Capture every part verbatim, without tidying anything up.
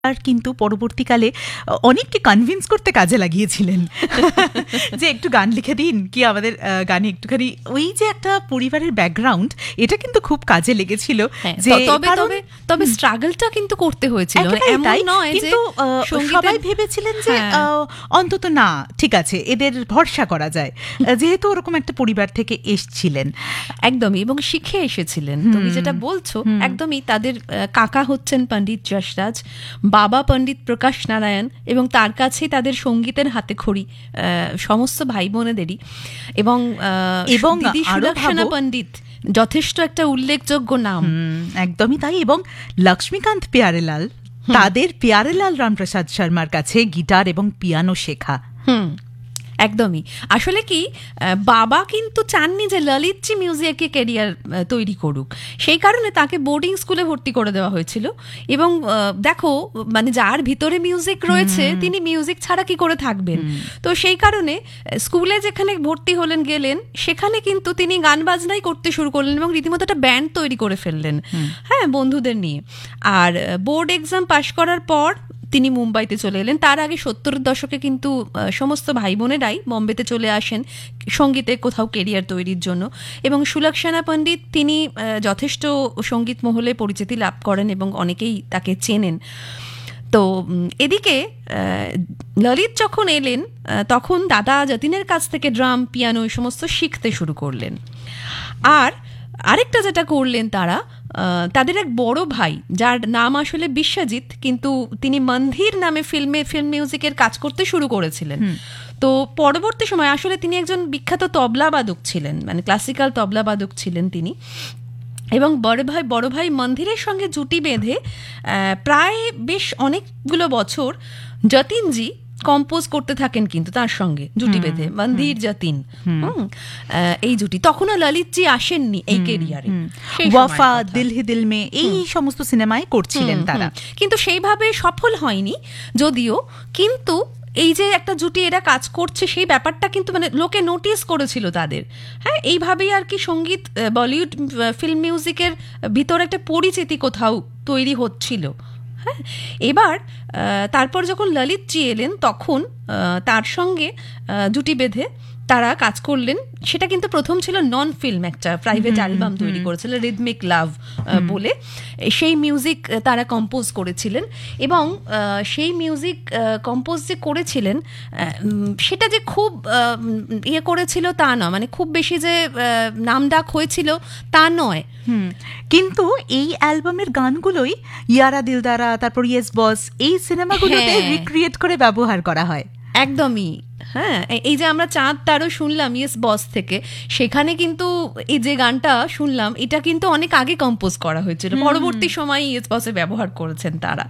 আর কিন্তু পরবর্তীকালে অনেককে কনভিন্স করতে কাজে লাগিয়েছিলেন যে একটু গান লিখে দিন, কি আমাদের গানে একটুখানি ওই যে একটা পরিবারের ব্যাকগ্রাউন্ড, এটা কিন্তু খুব কাজে লেগেছিল। যে তবে তবে স্ট্রাগলটা কিন্তু করতে হয়েছিল, এমন নয় যে সবাই ভেবেছিলেন যে অন্তত না ঠিক আছে এদের ভরসা করা যায়, যেহেতু ওরকম একটা পরিবার থেকে এসেছিলেন একদমই, এবং শিখে এসেছিলেন। তুমি যেটা বলছো একদমই, তাদের কাকা হচ্ছেন পণ্ডিত যশরাজ, বাবা পণ্ডিত প্রকাশ নারায়ণ, এবং তার কাছেই তাদের সঙ্গীতের হাতে খড়ি সমস্ত ভাই বোনেদেরই, এবং এবং দিদি সুলক্ষণা পণ্ডিত যথেষ্ট একটা উল্লেখযোগ্য নাম। একদমই তাই। এবং লক্ষ্মীকান্ত প্যারেলাল, তাদের প্যারেলাল রামপ্রসাদ শর্মার কাছে গিটার এবং পিয়ানো শেখা। হুম একদমই। আসলে কি বাবা কিন্তু চাননি যে ললিতজি মিউজিকে ক্যারিয়ার তৈরি করুক, সেই কারণে তাকে বোর্ডিং স্কুলে ভর্তি করে দেওয়া হয়েছিল। এবং দেখো মানে যার ভিতরে মিউজিক রয়েছে তিনি মিউজিক ছাড়া কি করে থাকবেন, তো সেই কারণে স্কুলে যেখানে ভর্তি হলেন গেলেন সেখানে কিন্তু তিনি গান বাজনাই করতে শুরু করলেন এবং রীতিমতো একটা ব্যান্ড তৈরি করে ফেললেন, হ্যাঁ বন্ধুদের নিয়ে। আর বোর্ড এক্সাম পাশ করার পর তিনি মুম্বাইতে চলে এলেন। তার আগে সত্তরের দশকে কিন্তু সমস্ত ভাই বোনেরাই বম্বেতে চলে আসেন সঙ্গীতে কোথাও কেরিয়ার তৈরির জন্য, এবং সুলক্ষণা পণ্ডিত তিনি যথেষ্ট সঙ্গীত মহলে পরিচিতি লাভ করেন এবং অনেকেই তাকে চেনেন। তো এদিকে ললিত যখন এলেন তখন দাদা যতীনের কাছ থেকে ড্রাম পিয়ানো এই সমস্ত শিখতে শুরু করলেন। আর আরেকটা যেটা করলেন তারা, তাদের এক বড় ভাই যার নাম আসলে বিশ্বজিৎ, কিন্তু তিনি মন্দির নামে ফিল্মে ফিল্ম মিউজিকের কাজ করতে শুরু করেছিলেন। তো পরবর্তী সময় আসলে তিনি একজন বিখ্যাত তবলাবাদক ছিলেন, মানে ক্লাসিক্যাল তবলাবাদক ছিলেন তিনি। এবং বড় ভাই বড় ভাই মন্দিরের সঙ্গে জুটি বেঁধে প্রায় বেশ অনেকগুলো বছর যতীনজি কম্পোজ করতে থাকেন কিন্তু তার সঙ্গে জুটি বেঁধে, মন্দির যতীন এই জুটি। তখনও ললিতজি আসেননি এই কেরিয়ারে, ওয়াফা, দিল হি দিল মে এই সমস্ত সিনেমায় করছিলেন তারা, কিন্তু সেইভাবে সফল হয়নি যদিও। কিন্তু এই যে একটা জুটি এরা কাজ করছে সেই ব্যাপারটা কিন্তু মানে লোকে নোটিস করেছিল তাদের, হ্যাঁ এইভাবেই আর কি সঙ্গীত বলিউড ফিল্ম মিউজিকের ভিতরে একটা পরিচিতি কোথাও তৈরি হচ্ছিল। হ্যাঁ এবার তারপর যখন ললিতজি এলেন তখন তার সঙ্গে জুটি বেঁধে তারা কাজ করলেন। সেটা কিন্তু প্রথম ছিল নন ফিল্ম, একটা প্রাইভেট অ্যালবাম তৈরি করেছিল রিদমিক লাভ বলে, সেই মিউজিক তারা কম্পোজ করেছিলেন। এবং সেই মিউজিক কম্পোজ যে করেছিলেন সেটা যে খুব ইয়ে করেছিল তা না, মানে খুব বেশি যে নামডাক হয়েছিল তা নয়। হুম কিন্তু এই অ্যালবামের গানগুলোই ইয়ারা দিলদারা, তারপর ইয়েস বস, এই সিনেমাগুলোতে রিক্রিয়েট করে ব্যবহার করা হয়। একদমই, হ্যাঁ এই যে আমরা চাঁদ তারও শুনলাম ইয়েস বস থেকে, সেখানে কিন্তু এই যে গানটা শুনলাম এটা কিন্তু অনেক আগে কম্পোজ করা হয়েছিল, পরবর্তী সময়ে ইয়েস বসে ব্যবহার করেছেন তারা।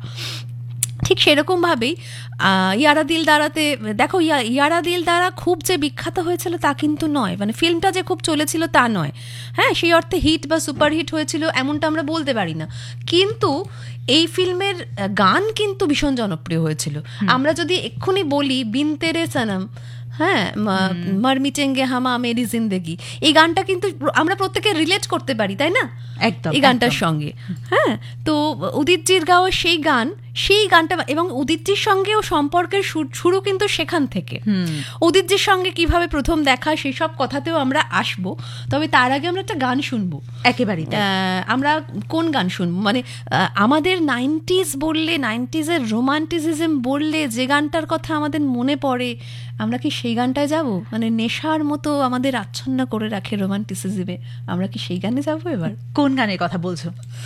ঠিক সেরকম ভাবেই ইয়ারা দিল দারাতে দেখো, ইয়ারা দিল দারা খুব যে বিখ্যাত হয়েছিল তা কিন্তু নয়, মানে ফিল্মটা যে খুব চলেছিল তা নয়, হ্যাঁ সেই অর্থে হিট বা সুপারহিট হয়েছিল এমনটা আমরা বলতে পারি না, কিন্তু এই ফিল্মের গান কিন্তু ভীষণ জনপ্রিয় হয়েছিল। আমরা যদি এক্ষুনি বলি বিন তেরে সনম, হ্যাঁ মর মিটেঙ্গে হামা মেরি জিন্দেগি, এই গানটা কিন্তু আমরা প্রত্যেকে রিলেট করতে পারি, তাই না একদম এই গানটার সঙ্গে। হ্যাঁ তো উদিতজির গাওয়া সেই গান, সেই গানটা, এবং উদিতজির সঙ্গেও সম্পর্কের শুরু কিন্তু সেখান থেকে। উদিতজির সঙ্গে কিভাবে প্রথম দেখা সেই সব কথাতেও আমরা আসবো, তবে তার আগে আমরা একটা গান শুনবো। একেবারে আমরা কোন গান শুনবো, মানে আমাদের নাইনটিজ বললে, নাইনটিজের রোমান্টিসিজম বললে যে গানটার কথা আমাদের মনে পড়ে, আমরা কি সেই গানটায় যাব? মানে নেশার মতো আমাদের আচ্ছন্ন করে রাখে রোমান্টিসিজমে, আমরা কি সেই গানে যাবো এবার? কোন গানের কথা বলছো?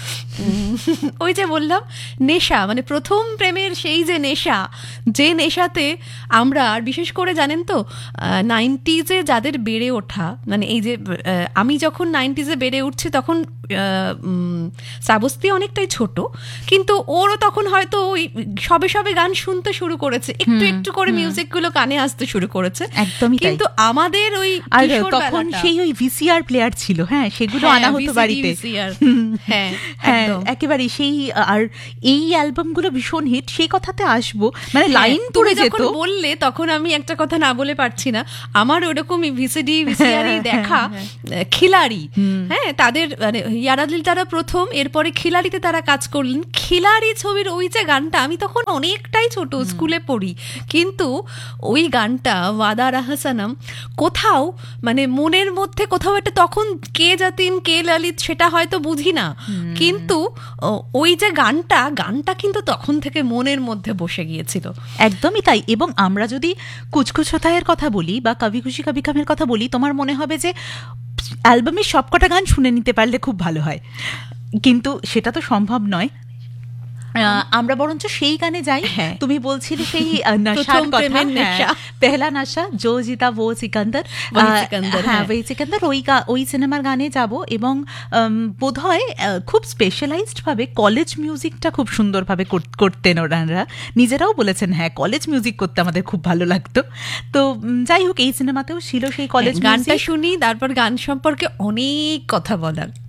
ওই যে বললাম নেশা, মানে প্রথম প্রেমের সেই যে নেশা, যে নেশাতে আমরা, আর বিশেষ করে জানেন তো নাইনটিজে যাদের বেড়ে ওঠা, মানে এই যে আমি যখন নাইনটিজে বেড়ে উঠছি তখন শ্রাবস্তী অনেকটাই ছোট, কিন্তু ওরও তখন হয়তো ওই সবে সবে গান শুনতে শুরু করেছে, একটু একটু করে মিউজিকগুলো কানে আসতে শুরু করেছে। করেছে, একদমই তাই। কিন্তু আমাদের ওই আর কিশোর তখন বেলাটা- সেই ওই ভিসিআর প্লেয়ার ছিল, হ্যাঁ সেগুলো হ্যাঁ, আনা হতো V C D, বাড়িতে। V C R হ্যাঁ হ্যাঁ একদম। একেবারে সেই, আর এই অ্যালবামগুলো ভীষণ হিট, সেই কথাতে আসবো, মানে হ্যাঁ, লাইন তুমি পড়ে যেত। যখন বললে তখন আমি একটা কথা না বলে পারছি না, আমার ওরকমই ভিসিডি ভিসিআর দেখা আহ, খিলাড়ি, হ্যাঁ তাদের মানে ইয়ারাদিল তারা প্রথম, এরপরে খিলাড়িতে তারা কাজ করলেন। খিলাড়ি ছবির ওই যে গানটা, আমি তখন অনেকটাই ছোট, স্কুলে পড়ি, কিন্তু ওই গানটা ওয়াদা রাহাসানাম কোথাও মানে মনের মধ্যে কোথাও একটা, তখন কে যতীন কে ললিত সেটা হয়তো বুঝি না, কিন্তু ও, ওই যে গানটা গানটা কিন্তু তখন থেকে মনের মধ্যে বসে গিয়েছিল। একদমই তাই। এবং আমরা যদি কুছ কুছ হোতা হ্যায়ের কথা বলি বা কভি খুশি কভি গমের কথা বলি, তোমার মনে হবে যে অ্যালবামের সবকটা গান শুনে নিতে পারলে খুব ভালো হয়, কিন্তু সেটা তো সম্ভব নয়। আহ, আমরা বরঞ্চ সেই গানে যাই। হ্যাঁ। তুমি বলছিলে সেই আহ, নশার প্রথম কথা, প্রেমের হ্যাঁ, নেশা। পেহলা নশা জো জিতা वो সিকান্দার, वही আহ, সিকান্দার, হ্যাঁ হ্যাঁ। ওই সিকান্দার, ওই গা- ওই সিনেমার গানে যাব। এবং বোধ হয় খুব স্পেশালাইজড ভাবে কলেজ মিউজিকটা খুব সুন্দরভাবে কর- করতেন ওনারা, নিজেরাও বলেছেন হ্যাঁ কলেজ মিউজিক করতে আমাদের খুব ভালো লাগতো। তো উম, যাই হোক, এই সিনেমাতেও ছিল সেই কলেজ গানটা মিউজিক। শুনি, তারপর গান সম্পর্কে অনেক কথা বলার।